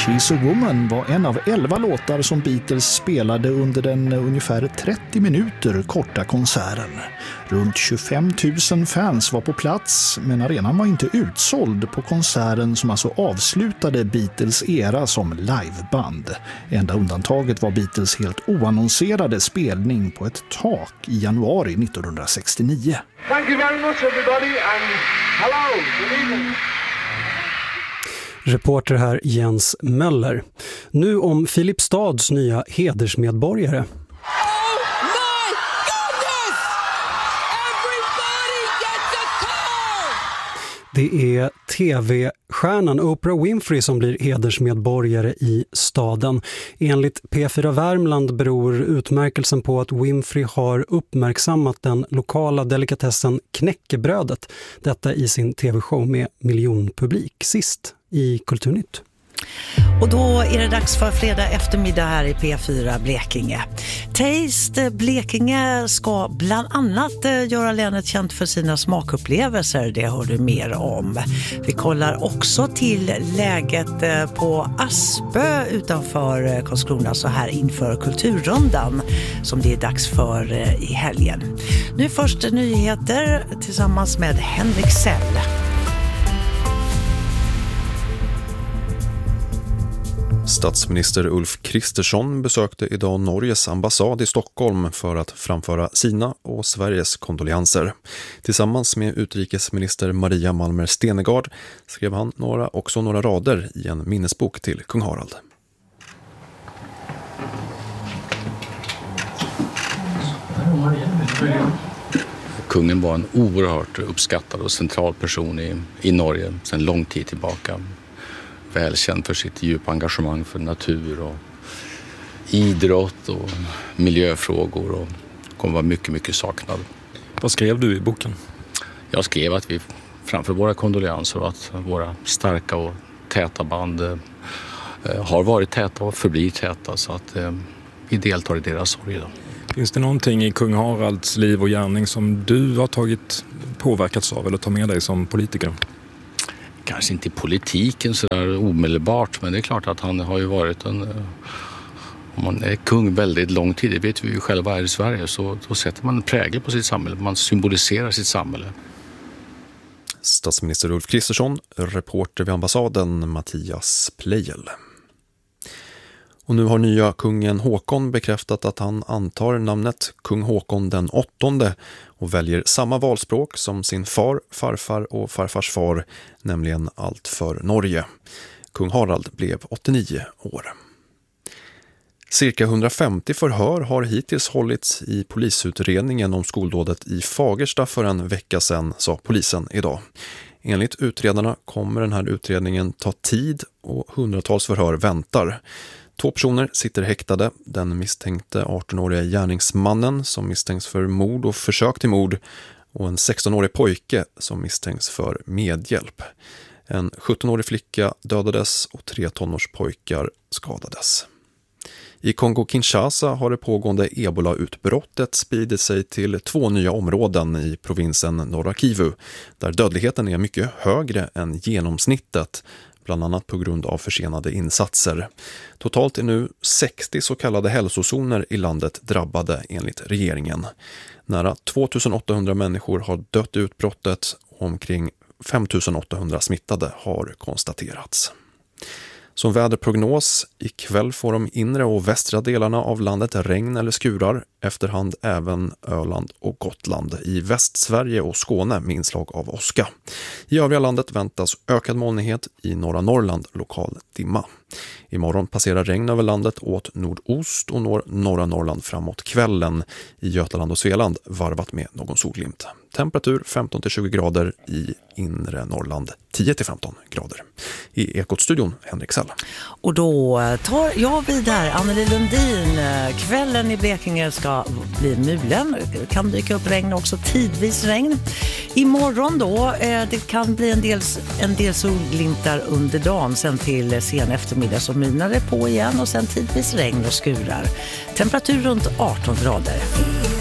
She's a Woman var en av 11 låtar som Beatles spelade under den ungefär 30 minuter korta konserten. Runt 25 000 fans var på plats, men arenan var inte utsåld på konserten som alltså avslutade Beatles era som liveband. Enda undantaget var Beatles helt oannonserade spelning på ett tak i januari 1969. Thank you very much everybody and hello, good evening. Reporter här Jens Möller. Nu om Filipstads nya hedersmedborgare. Det är tv-stjärnan Oprah Winfrey som blir hedersmedborgare i staden. Enligt P4 Värmland beror utmärkelsen på att Winfrey har uppmärksammat den lokala delikatessen knäckebrödet. Detta i sin tv-show med miljonpublik sist i Kulturnytt. Och då är det dags för fredag eftermiddag här i P4 Blekinge. Taste Blekinge ska bland annat göra länet känt för sina smakupplevelser. Det hör du mer om. Vi kollar också till läget på Aspö utanför Karlskrona så här inför Kulturrundan som det är dags för i helgen. Nu först nyheter tillsammans med Henrik Sell. Statsminister Ulf Kristersson besökte idag Norges ambassad i Stockholm för att framföra sina och Sveriges kondolenser. Tillsammans med utrikesminister Maria Malmer Stenegard skrev han några rader i en minnesbok till kung Harald. Kungen var en oerhört uppskattad och central person i Norge sedan lång tid tillbaka. Välkänd för sitt djupa engagemang för natur och idrott och miljöfrågor och kommer vara mycket, mycket saknad. Vad skrev du i boken? Jag skrev att vi framför våra kondolenser och att våra starka och täta band har varit täta och förblir täta så att vi deltar i deras sorg idag. Finns det någonting i kung Haralds liv och gärning som du har påverkats av eller tar med dig som politiker? Kanske inte i politiken så där omedelbart, men det är klart att han har ju varit om man är kung väldigt lång tid, det vet vi ju själva här i Sverige, så då sätter man en prägel på sitt samhälle, man symboliserar sitt samhälle. Statsminister Ulf Kristersson, reporter vid ambassaden Mattias Plejel. Och nu har nya kungen Håkon bekräftat att han antar namnet kung Håkon den 8:e och väljer samma valspråk som sin far, farfar och farfars far, nämligen allt för Norge. Kung Harald blev 89 år. Cirka 150 förhör har hittills hållits i polisutredningen om skoldådet i Fagersta för en vecka sedan, sa polisen idag. Enligt utredarna kommer den här utredningen ta tid och hundratals förhör väntar. 2 personer sitter häktade, den misstänkte 18-åriga gärningsmannen som misstänks för mord och försök till mord och en 16-årig pojke som misstänks för medhjälp. En 17-årig flicka dödades och 3 tonårspojkar skadades. I Kongo-Kinshasa har det pågående Ebola-utbrottet spridit sig till 2 nya områden i provinsen Norra Kivu, där dödligheten är mycket högre än genomsnittet, bland annat på grund av försenade insatser. Totalt är nu 60 så kallade hälsozoner i landet drabbade enligt regeringen. Nära 2800 människor har dött i utbrottet och omkring 5800 smittade har konstaterats. Som väderprognos, ikväll får de inre och västra delarna av landet regn eller skurar, efterhand även Öland och Gotland. I Västsverige och Skåne med inslag av åska. I övriga landet väntas ökad molnighet, i norra Norrland lokal dimma. Imorgon passerar regn över landet åt nordost och når norra Norrland framåt kvällen. I Götaland och Svealand varvat med någon solglimt. Temperatur 15-20 grader, i inre Norrland 10-15 grader. I Ekot-studion Henrik Sell. Och då tar jag vidare Anneli Lundin. Kvällen i Blekinge ska bli mulen. Det kan dyka upp regn också, tidvis regn. Imorgon då, det kan bli en del solglimtar under dagen. Sen till sen eftermiddag så mulnar det på igen och sen tidvis regn och skurar. Temperatur runt 18 grader.